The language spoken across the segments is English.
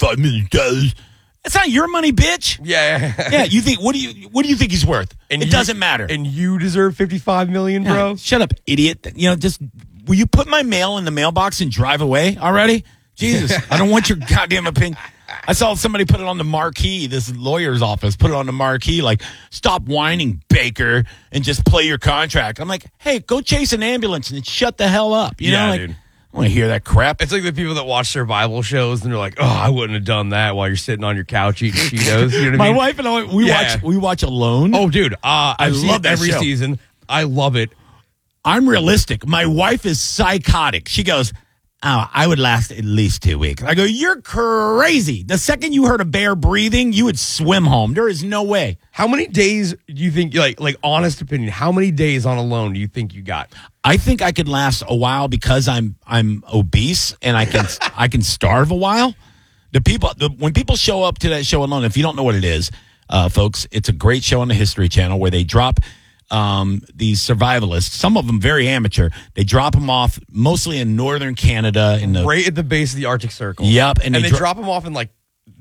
$55 million. That's not your money, bitch. Yeah. Yeah, you think what do you think he's worth? It doesn't matter. And you deserve $55 million, bro. Yeah, shut up, idiot. Just will you put my mail in the mailbox and drive away already? Jesus, I don't want your goddamn opinion. I saw somebody put it on the marquee, this lawyer's office, put it on the marquee, like, stop whining, Baker, and just play your contract. I'm like, hey, go chase an ambulance and shut the hell up. You know, dude. I want to hear that crap. It's like the people that watch survival shows and they're like, oh, I wouldn't have done that while you're sitting on your couch eating Cheetos. You know what I mean? My wife and I, we watch Alone. Oh, dude, I love that every season. I love it. I'm realistic. My wife is psychotic. She goes, oh, I would last at least 2 weeks. I go, you're crazy. The second you heard a bear breathing, you would swim home. There is no way. How many days do you think, like honest opinion, how many days on Alone do you think you got? I think I could last a while because I'm obese and I can starve a while. When people show up to that show Alone, if you don't know what it is, folks, it's a great show on the History Channel where they drop these survivalists, some of them very amateur. They drop them off mostly in northern Canada, right at the base of the Arctic Circle. Yep, and they drop them off in like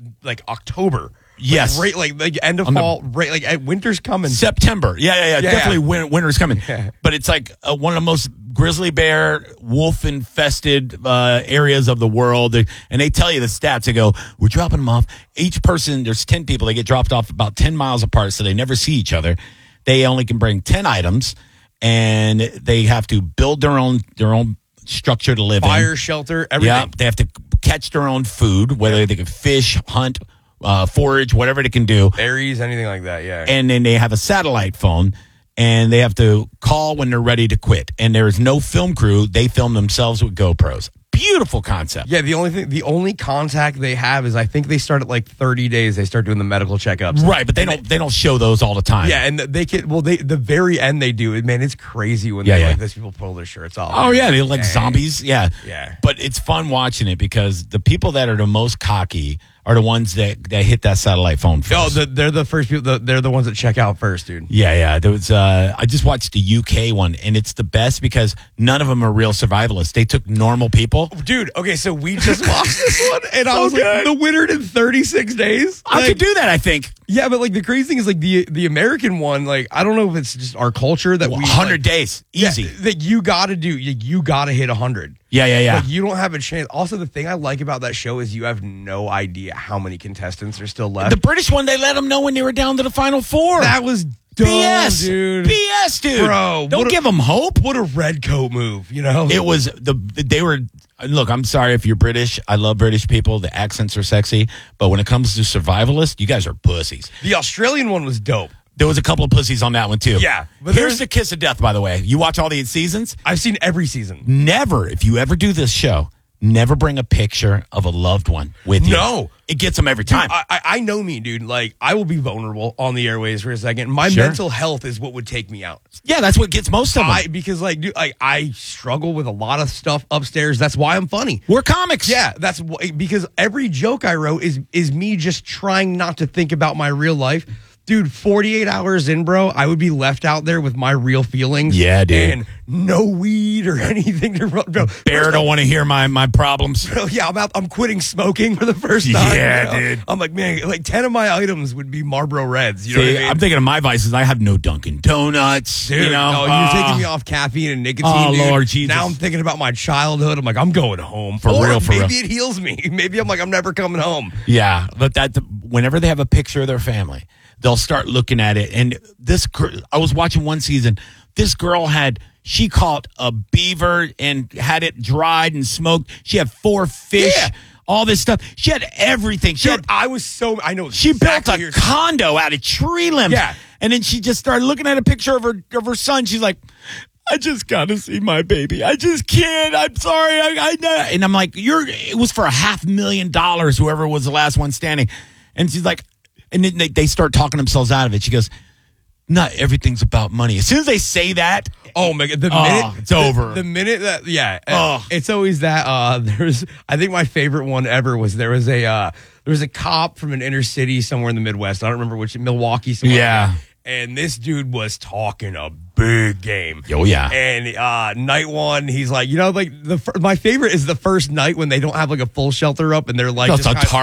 October. Yes, like end of fall. Winter's coming. September. Yeah. Definitely winter's coming. Yeah. But it's like one of the most grizzly bear, wolf infested areas of the world. And they tell you the stats. They go, we're dropping them off. Each person, there's 10 people. They get dropped off about 10 miles apart, so they never see each other. They only can bring 10 items, and they have to build their own structure to live in. Fire, shelter, everything. Yeah, they have to catch their own food, whether they can fish, hunt, forage, whatever they can do. Berries, anything like that, yeah. And then they have a satellite phone, and they have to call when they're ready to quit. And there is no film crew. They film themselves with GoPros. Beautiful concept. Yeah, the only contact they have is I think they start at like 30 days. They start doing the medical checkups, right? But they don't show those all the time. Yeah, and the very end they do. Man, it's crazy when like those people pull their shirts off. Oh yeah, they look like zombies. Yeah. Yeah. But it's fun watching it because the people that are the most cocky are the ones that hit that satellite phone first. Oh, they're the first people. They're the ones that check out first, dude. Yeah. There was. I just watched the UK one, and it's the best because none of them are real survivalists. They took normal people. Dude, okay, so we just watched this one, and I was like, the winner in 36 days. I could do that, I think. Yeah, but like the crazy thing is like the American one, like I don't know if it's just our culture that 100 days, easy. Yeah, that you got to do. You got to hit 100. Yeah. Like, you don't have a chance. Also, the thing I like about that show is you have no idea how many contestants are still left. The British one, they let them know when they were down to the final 4. That was dumb, dude. BS, dude. Bro, don't give them hope. What a red coat move, you know? It was they were. Look, I'm sorry if you're British. I love British people. The accents are sexy. But when it comes to survivalists, you guys are pussies. The Australian one was dope. There was a couple of pussies on that one, too. Yeah. But here's the kiss of death, by the way. You watch all the seasons? I've seen every season. Never, if you ever do this show, never bring a picture of a loved one with you. No. It gets them every time. Dude, I know me, dude. Like, I will be vulnerable on the airways for a second. My mental health is what would take me out. Yeah, that's what gets most of them. Because, like, dude, I struggle with a lot of stuff upstairs. That's why I'm funny. We're comics. Yeah, that's because every joke I wrote is me just trying not to think about my real life. Dude, 48 hours in, bro, I would be left out there with my real feelings. Yeah, dude. And no weed or anything to run. Bro, Bear don't want to hear my problems. Bro, yeah, I'm quitting smoking for the first time. Yeah, dude. I'm like, man, like 10 of my items would be Marlboro Reds. You know what I mean? I'm thinking of my vices. I have no Dunkin' Donuts. Dude, you know? You're taking me off caffeine and nicotine, oh, dude. Lord Jesus. Now I'm thinking about my childhood. I'm like, I'm going home. For real. Maybe it heals me. Maybe I'm like, I'm never coming home. Yeah, but whenever they have a picture of their family, they'll start looking at it. And I was watching one season. This girl she caught a beaver and had it dried and smoked. She had 4 fish, all this stuff. She had everything. I know. She built a condo out of tree limbs. Yeah. And then she just started looking at a picture of her son. She's like, I just got to see my baby. I just can't. I'm sorry. And I'm like, it was for $500,000, whoever was the last one standing. And she's like, and then they start talking themselves out of it. She goes, not everything's about money. As soon as they say that, oh my God, it's over. The minute that, it's always that. I think my favorite one ever was there was a cop from an inner city somewhere in the Midwest. I don't remember which, Milwaukee. Somewhere. Yeah. And this dude was talking a big game. Oh, yeah. And night one, he's like, like my favorite is the first night when they don't have like a full shelter up and they're like, it's a